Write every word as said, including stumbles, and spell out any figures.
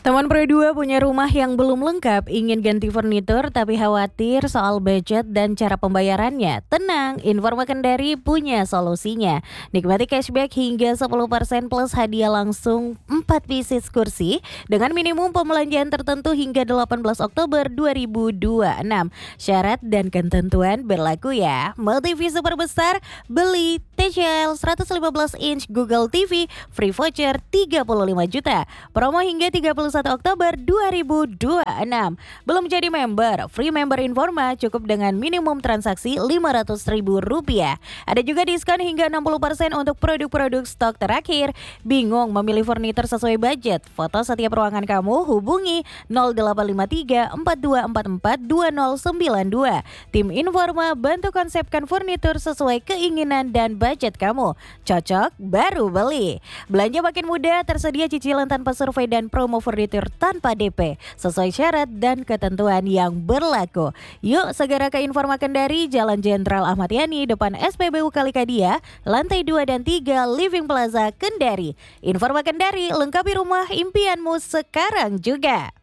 Teman Pro dua punya rumah yang belum lengkap, ingin ganti furnitur tapi khawatir soal budget dan cara pembayarannya. Tenang, Informa Kendari punya solusinya. Nikmati cashback hingga sepuluh persen plus hadiah langsung empat pieces kursi dengan minimum pembelanjaan tertentu hingga delapan belas Oktober dua ribu dua puluh enam. Syarat dan ketentuan berlaku ya. Multi T V super besar, beli T C L seratus lima belas inch Google T V, free voucher tiga puluh lima juta. Promo hingga tiga puluh satu Oktober dua ribu dua puluh enam. Belum jadi member, free member Informa cukup dengan minimum transaksi lima ratus ribu rupiah. Ada juga diskon hingga enam puluh persen untuk produk-produk stok terakhir. Bingung memilih furnitur sesuai budget? Foto setiap ruangan kamu, hubungi nol delapan lima tiga empat dua empat empat dua nol sembilan dua. Tim Informa bantu konsepkan furnitur sesuai keinginan dan budget kamu. Cocok, baru beli. Belanja makin mudah, tersedia cicilan tanpa survei dan promo furnitur tanpa D P sesuai syarat dan ketentuan yang berlaku. Yuk segera ke Informa Kendari, Jalan Jenderal Ahmad Yani, depan S P B U Kalikadia, lantai dua dan tiga Living Plaza Kendari. Informa Kendari, lengkapi rumah impianmu sekarang juga.